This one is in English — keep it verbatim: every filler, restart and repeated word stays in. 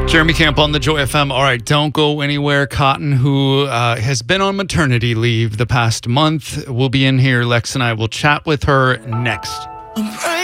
Jeremy Camp on the Joy F M. All right, don't go anywhere. Cotton, who uh, has been on maternity leave the past month, will be in here. Lex and I will chat with her next. I'm